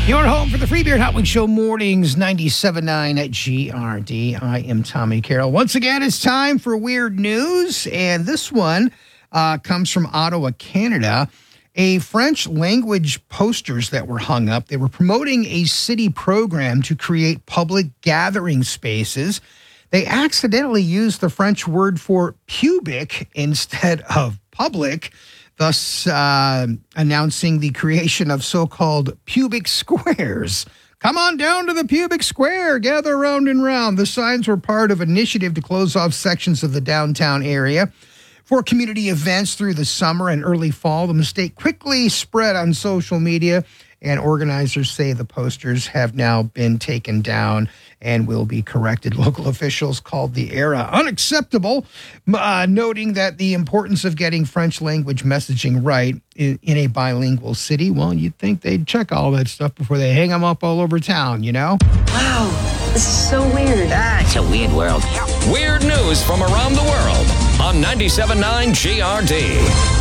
You're home for the Free Beard Hot Wing Show mornings, 97.9 at GRD. I am Tommy Carroll. Once again, it's time for Weird News, and this one comes from Ottawa, Canada. A French language posters that were hung up. They were promoting a city program to create public gathering spaces. They accidentally used the French word for pubic instead of public, thus announcing the creation of so-called pubic squares. Come on down to the pubic square, gather round and round. The signs were part of an initiative to close off sections of the downtown area for community events through the summer and early fall. The mistake quickly spread on social media, and organizers say the posters have now been taken down and will be corrected. Local officials called the error unacceptable, noting that the importance of getting French language messaging right in a bilingual city. Well, you'd think they'd check all that stuff before they hang them up all over town, you know? Wow, this is so weird. It's a weird world. Weird news from around the world on 97.9 GRD.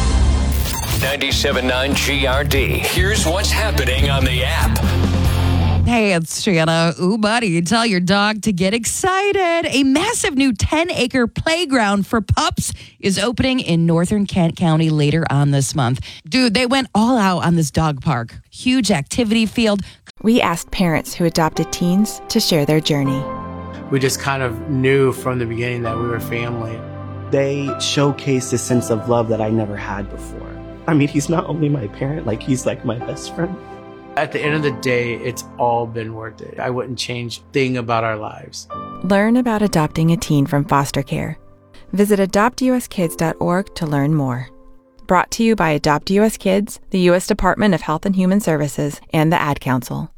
97.9 GRD. Here's what's happening on the app. Hey, it's Shanna. Ooh, buddy, tell your dog to get excited. A massive new 10-acre playground for pups is opening in northern Kent County later on this month. Dude, they went all out on this dog park. Huge activity field. We asked parents who adopted teens to share their journey. We just kind of knew from the beginning that we were family. They showcased a sense of love that I never had before. I mean, he's not only my parent, he's like my best friend. At the end of the day, it's all been worth it. I wouldn't change a thing about our lives. Learn about adopting a teen from foster care. Visit adoptuskids.org to learn more. Brought to you by Adopt US Kids, the U.S. Department of Health and Human Services, and the Ad Council.